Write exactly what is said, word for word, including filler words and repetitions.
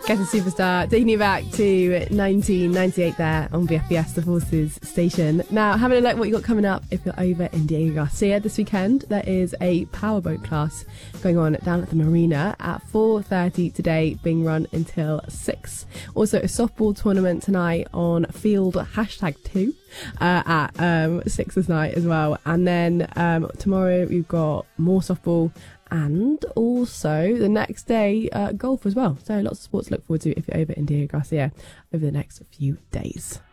Getting Superstar, taking you back to nineteen ninety-eight there on V F B S, the Forces station. Now, having a look what you got coming up if you're over in Diego Garcia this weekend. There is a powerboat class going on down at the marina at four thirty today, being run until six. Also, a softball tournament tonight on field hashtag two uh, at um, six this night as well. And then um, tomorrow we've got more softball. And also the next day, uh, golf as well. So lots of sports to look forward to if you're over in Diego Garcia over the next few days.